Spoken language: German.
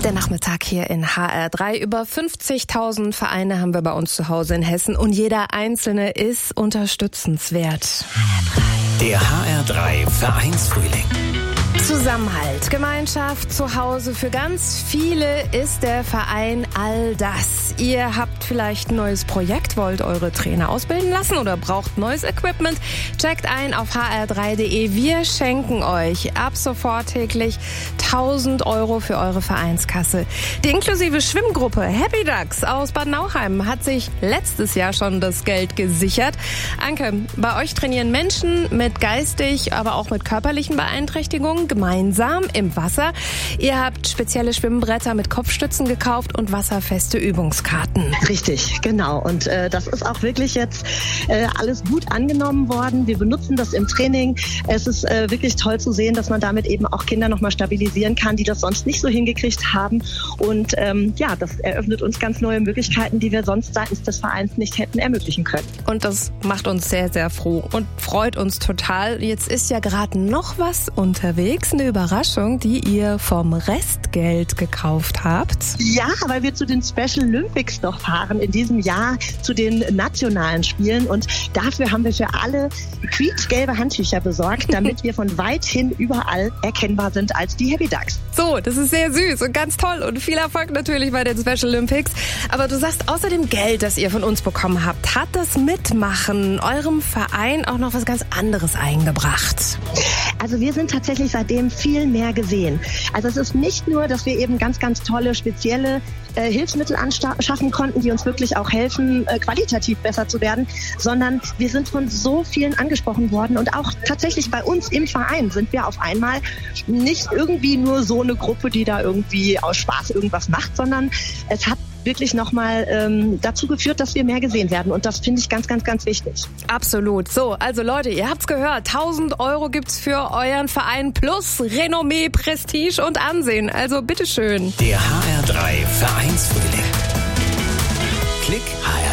Der Nachmittag hier in HR3. Über 50.000 Vereine haben wir bei uns zu Hause in Hessen und jeder einzelne ist unterstützenswert. Der HR3 Vereinsfrühling. Zusammenhalt, Gemeinschaft, Zuhause. Für ganz viele ist der Verein all das. Ihr habt vielleicht ein neues Projekt, wollt eure Trainer ausbilden lassen oder braucht neues Equipment? Checkt ein auf hr3.de. Wir schenken euch ab sofort täglich 1.000 € für eure Vereinskasse. Die inklusive Schwimmgruppe Happy Ducks aus Bad Nauheim hat sich letztes Jahr schon das Geld gesichert. Anke, bei euch trainieren Menschen mit geistig, aber auch mit körperlichen Beeinträchtigungen gemeinsam im Wasser. Ihr habt spezielle Schwimmbretter mit Kopfstützen gekauft und wasserfeste Übungskarten. Richtig, genau. Und das ist auch wirklich jetzt alles gut angenommen worden. Wir benutzen das im Training. Es ist wirklich toll zu sehen, dass man damit eben auch Kinder nochmal stabilisieren kann, die das sonst nicht so hingekriegt haben. Und das eröffnet uns ganz neue Möglichkeiten, die wir sonst seitens des Vereins nicht hätten ermöglichen können. Und das macht uns sehr, sehr froh und freut uns total. Jetzt ist ja gerade noch was unterwegs. Eine Überraschung, die ihr vom Restgeld gekauft habt. Ja, weil wir zu den Special Olympics noch fahren in diesem Jahr, zu den nationalen Spielen. Und dafür haben wir für alle quietschgelbe Handtücher besorgt, damit wir von weithin überall erkennbar sind als die Happy Ducks. So, das ist sehr süß und ganz toll und viel Erfolg natürlich bei den Special Olympics. Aber du sagst, außer dem Geld, das ihr von uns bekommen habt, hat das Mitmachen eurem Verein auch noch was ganz anderes eingebracht. Also wir sind tatsächlich seitdem viel mehr gesehen. Also es ist nicht nur, dass wir eben ganz, ganz tolle, spezielle Hilfsmittel anschaffen konnten, die uns wirklich auch helfen, qualitativ besser zu werden, sondern wir sind von so vielen angesprochen worden und auch tatsächlich bei uns im Verein sind wir auf einmal nicht irgendwie nur so eine Gruppe, die da irgendwie aus Spaß irgendwas macht, sondern es hat wirklich nochmal dazu geführt, dass wir mehr gesehen werden. Und das finde ich ganz, ganz, ganz wichtig. Absolut. So, also Leute, ihr habt's gehört. 1.000 € gibt's für euren Verein plus Renommee, Prestige und Ansehen. Also bitteschön. Der HR3 Vereinsfrühling. Klick HR